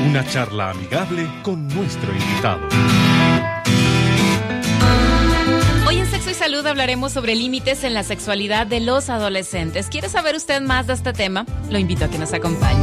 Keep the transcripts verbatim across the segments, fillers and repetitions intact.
Una charla amigable con nuestro invitado. Hoy en Sexo y Salud hablaremos sobre límites en la sexualidad de los adolescentes. ¿Quiere saber usted más de este tema? Lo invito a que nos acompañe.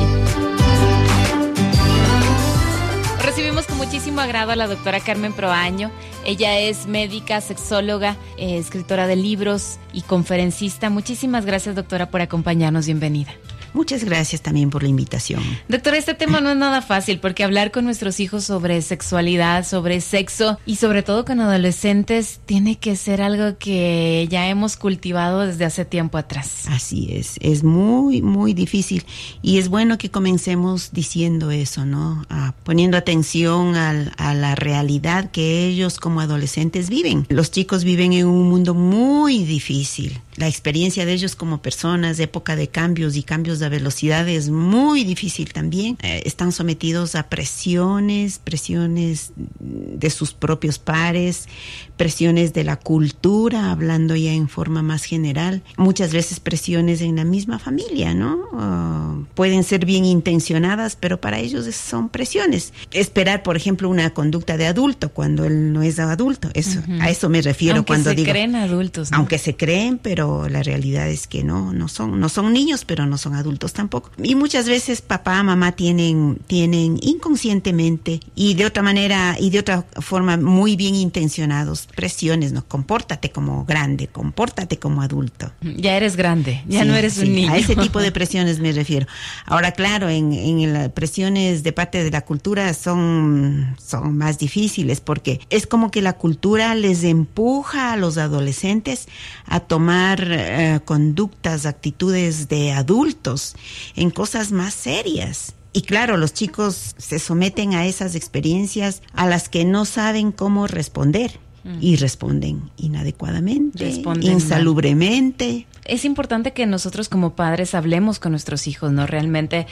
Recibimos con muchísimo agrado a la doctora Carmen Proaño. Ella es médica, sexóloga, eh, escritora de libros y conferencista. Muchísimas gracias, doctora, por acompañarnos. Bienvenida. Muchas gracias también por la invitación. Doctora, este tema no es nada fácil porque hablar con nuestros hijos sobre sexualidad, sobre sexo y sobre todo con adolescentes tiene que ser algo que ya hemos cultivado desde hace tiempo atrás. Así es, es muy, muy difícil y es bueno que comencemos diciendo eso, ¿no? Ah, poniendo atención al, a la realidad que ellos como adolescentes viven. Los chicos viven en un mundo muy difícil. La experiencia de ellos como personas, época de cambios y cambios de velocidad es muy difícil también. Eh, están sometidos a presiones, presiones de sus propios pares, presiones de la cultura, hablando ya en forma más general. Muchas veces presiones en la misma familia, ¿no? Uh, pueden ser bien intencionadas, pero para ellos son presiones. Esperar, por ejemplo, una conducta de adulto cuando él no es adulto. Eso, uh-huh. A eso me refiero aunque cuando se digo. Aunque se creen adultos, ¿no? Aunque se creen, pero la realidad es que no, no son, no son niños, pero no son adultos tampoco. Y muchas veces papá, mamá tienen, tienen inconscientemente y de otra manera y de otra forma muy bien intencionados presiones, ¿no? Compórtate como grande, compórtate como adulto. Ya eres grande, ya sí, no eres un sí, niño. A ese tipo de presiones me refiero. Ahora, claro, en, en las presiones de parte de la cultura son, son más difíciles porque es como que la cultura les empuja a los adolescentes a tomar Uh, conductas, actitudes de adultos en cosas más serias. Y claro, los chicos se someten a esas experiencias a las que no saben cómo responder. Mm. Y responden inadecuadamente, responden insalubremente. Mal. Es importante que nosotros como padres hablemos con nuestros hijos, ¿no? Realmente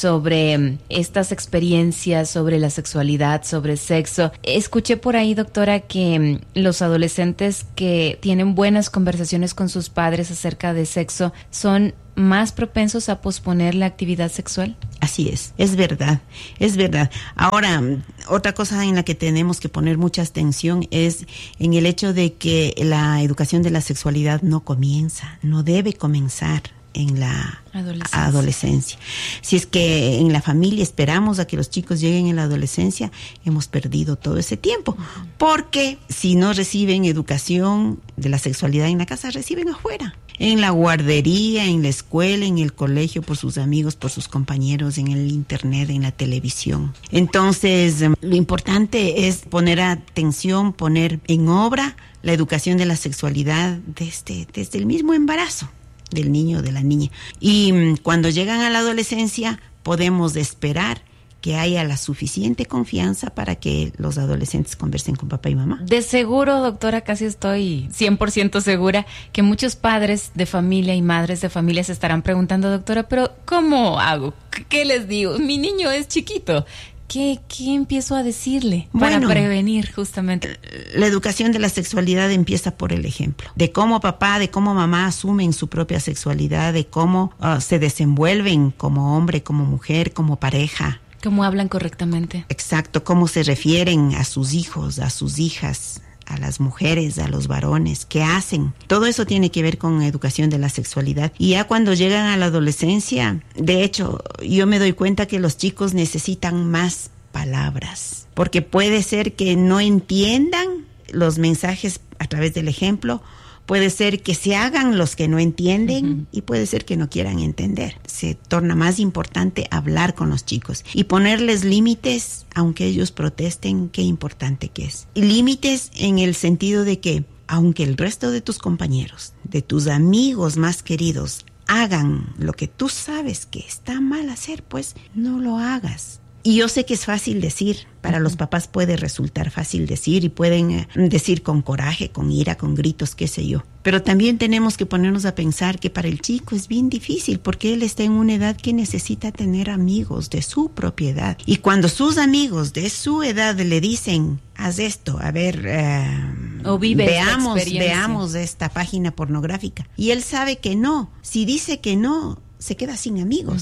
sobre estas experiencias, sobre la sexualidad, sobre sexo. Escuché por ahí, doctora, que los adolescentes que tienen buenas conversaciones con sus padres acerca de sexo son más propensos a posponer la actividad sexual. Así es, es verdad, es verdad. Ahora, otra cosa en la que tenemos que poner mucha atención es en el hecho de que la educación de la sexualidad no comienza, no debe comenzar en la adolescencia. adolescencia. Si es que en la familia esperamos a que los chicos lleguen en la adolescencia, hemos perdido todo ese tiempo. Uh-huh. Porque si no reciben educación de la sexualidad en la casa, reciben afuera. En la guardería, en la escuela, en el colegio, por sus amigos, por sus compañeros, en el internet, en la televisión. Entonces, lo importante es poner atención, poner en obra la educación de la sexualidad desde, desde el mismo embarazo del niño o de la niña. Y um, cuando llegan a la adolescencia, podemos esperar que haya la suficiente confianza para que los adolescentes conversen con papá y mamá. De seguro, doctora, casi estoy cien por ciento segura que muchos padres de familia y madres de familia se estarán preguntando, doctora, pero ¿cómo hago? ¿Qué les digo? Mi niño es chiquito. ¿Qué, qué empiezo a decirle para bueno, prevenir justamente? La educación de la sexualidad empieza por el ejemplo, de cómo papá, de cómo mamá asumen su propia sexualidad, de cómo uh, se desenvuelven como hombre, como mujer, como pareja. ¿Cómo hablan correctamente? Exacto, cómo se refieren a sus hijos, a sus hijas, a las mujeres, a los varones, qué hacen. Todo eso tiene que ver con educación de la sexualidad. Y ya cuando llegan a la adolescencia, de hecho, yo me doy cuenta que los chicos necesitan más palabras, porque puede ser que no entiendan los mensajes a través del ejemplo, puede ser que se hagan los que no entienden uh-huh. y puede ser que no quieran entender. Se torna más importante hablar con los chicos y ponerles límites, aunque ellos protesten, qué importante que es. Y límites en el sentido de que, aunque el resto de tus compañeros, de tus amigos más queridos, hagan lo que tú sabes que está mal hacer, pues no lo hagas. Y yo sé que es fácil decir, para los papás puede resultar fácil decir y pueden eh, decir con coraje, con ira, con gritos, qué sé yo. Pero también tenemos que ponernos a pensar que para el chico es bien difícil porque él está en una edad que necesita tener amigos de su propiedad. Y cuando sus amigos de su edad le dicen, haz esto, a ver, eh, o vive veamos, veamos esta página pornográfica. Y él sabe que no. Si dice que no, se queda sin amigos. Uh-huh.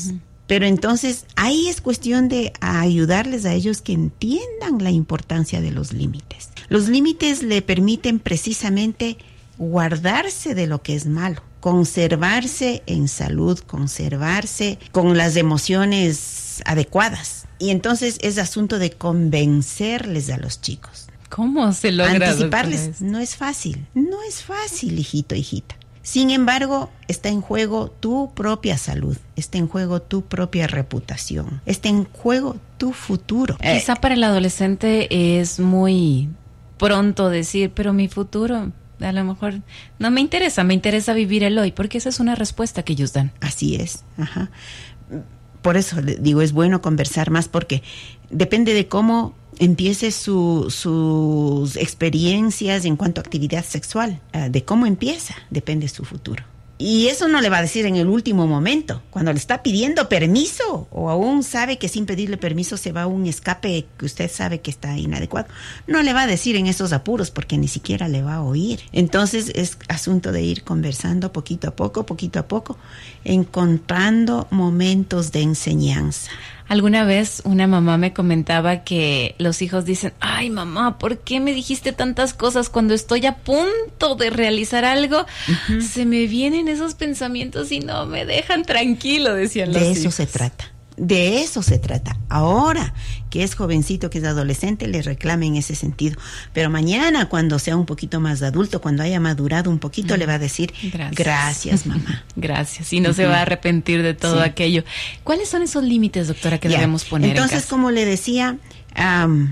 Pero entonces ahí es cuestión de ayudarles a ellos que entiendan la importancia de los límites. Los límites le permiten precisamente guardarse de lo que es malo, conservarse en salud, conservarse con las emociones adecuadas. Y entonces es asunto de convencerles a los chicos. ¿Cómo se logra? Anticiparles. No es fácil, no es fácil, hijito, hijita. Sin embargo, está en juego tu propia salud, está en juego tu propia reputación, está en juego tu futuro. Quizá eh, para el adolescente es muy pronto decir, pero mi futuro a lo mejor no me interesa, me interesa vivir el hoy, porque esa es una respuesta que ellos dan. Así es, ajá. Por eso digo, es bueno conversar más, porque depende de cómo empiece su, sus experiencias en cuanto a actividad sexual, uh, de cómo empieza, depende su futuro. Y eso no le va a decir en el último momento, cuando le está pidiendo permiso, o aún sabe que sin pedirle permiso se va a un escape que usted sabe que está inadecuado. No le va a decir en esos apuros, porque ni siquiera le va a oír. Entonces es asunto de ir conversando poquito a poco, poquito a poco, encontrando momentos de enseñanza. Alguna vez una mamá me comentaba que los hijos dicen, ay mamá, ¿por qué me dijiste tantas cosas cuando estoy a punto de realizar algo? Uh-huh. Se me vienen esos pensamientos y no me dejan tranquilo, decían los hijos. De eso se trata. De eso se trata. Ahora que es jovencito, que es adolescente, le reclame en ese sentido. Pero mañana, cuando sea un poquito más adulto, cuando haya madurado un poquito, uh-huh. le va a decir, gracias, gracias mamá. Gracias. Y no uh-huh. se va a arrepentir de todo sí. aquello. ¿Cuáles son esos límites, doctora, que ya. debemos poner Entonces, en casa? como le decía, um,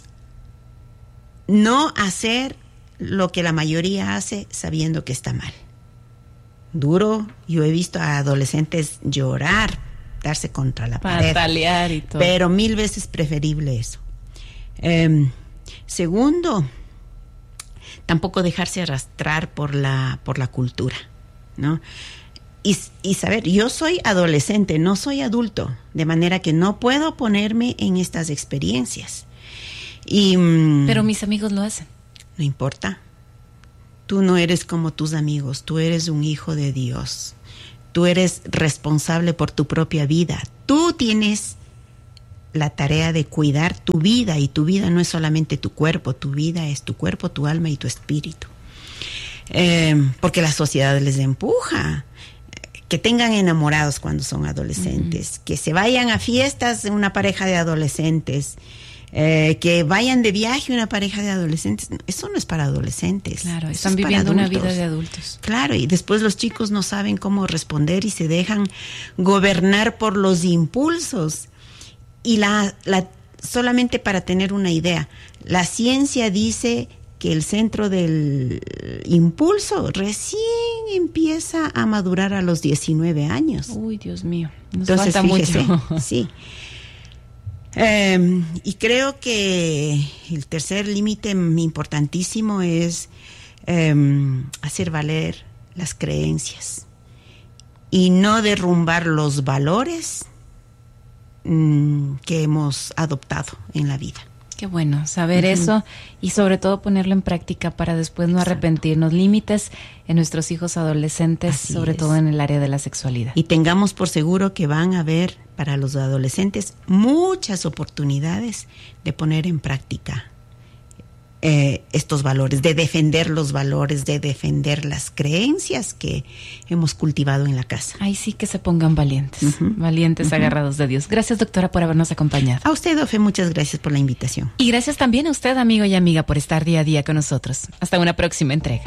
no hacer lo que la mayoría hace sabiendo que está mal. Duro. Yo he visto a adolescentes llorar, darse contra la pared, patalear y todo. Pero mil veces preferible eso. Eh, segundo, tampoco dejarse arrastrar por la por la cultura, ¿no? Y, y saber, yo soy adolescente, no soy adulto, de manera que no puedo ponerme en estas experiencias. Y, pero mis amigos lo hacen. No importa. Tú no eres como tus amigos, tú eres un hijo de Dios. Tú eres responsable por tu propia vida. Tú tienes la tarea de cuidar tu vida, y tu vida no es solamente tu cuerpo, tu vida es tu cuerpo, tu alma y tu espíritu. Eh, porque la sociedad les empuja. Que tengan enamorados cuando son adolescentes, uh-huh. que se vayan a fiestas una pareja de adolescentes, eh, que vayan de viaje una pareja de adolescentes. Eso no es para adolescentes. Claro, están viviendo una vida de adultos. Claro, y después los chicos no saben cómo responder y se dejan gobernar por los impulsos. Y la, la solamente para tener una idea, la ciencia dice que el centro del impulso recién empieza a madurar a los diecinueve años. Uy, Dios mío, nos Entonces, falta fíjese, mucho. Sí. Eh, y creo que el tercer límite importantísimo es eh, hacer valer las creencias y no derrumbar los valores mm, que hemos adoptado en la vida. Qué bueno saber uh-huh. eso, y sobre todo ponerlo en práctica para después no Exacto. arrepentirnos. Límites en nuestros hijos adolescentes, Así sobre es. todo en el área de la sexualidad. Y tengamos por seguro que van a haber para los adolescentes muchas oportunidades de poner en práctica eh, estos valores, de defender los valores, de defender las creencias que hemos cultivado en la casa. Ay, sí, que se pongan valientes, uh-huh. valientes uh-huh. agarrados de Dios. Gracias, doctora, por habernos acompañado. A usted, Ofe, muchas gracias por la invitación. Y gracias también a usted, amigo y amiga, por estar día a día con nosotros. Hasta una próxima entrega.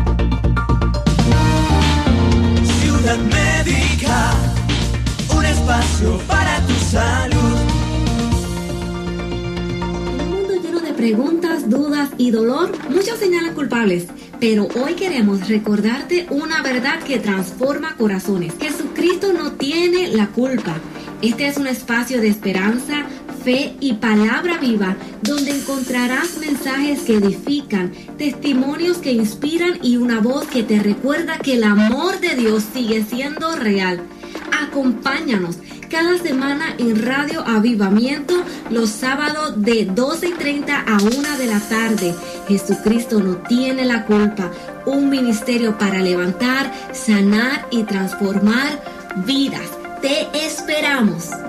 Ciudad Médica, un espacio para tu salud. Preguntas, dudas y dolor, muchos señalan culpables, pero hoy queremos recordarte una verdad que transforma corazones. Jesucristo no tiene la culpa. Este es un espacio de esperanza, fe y palabra viva, donde encontrarás mensajes que edifican, testimonios que inspiran y una voz que te recuerda que el amor de Dios sigue siendo real. Acompáñanos cada semana en Radio Avivamiento los sábados de doce y treinta a una de la tarde. Jesucristo no tiene la culpa. Un ministerio para levantar, sanar y transformar vidas. Te esperamos.